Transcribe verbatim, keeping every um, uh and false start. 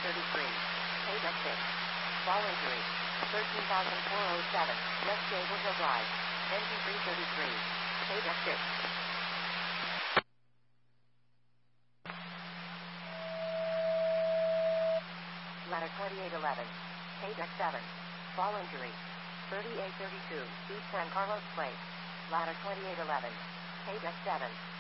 thirty-three. Pay deck six. Ball injury. thirteen thousand four hundred seven. West Cable Hill Drive. Engine three thirty-three. Pay deck six. Ladder twenty-eight eleven. Pay deck seven. Ball injury. thirty-eight thirty-two. East San Carlos Place. Ladder twenty-eight eleven. Pay deck seven.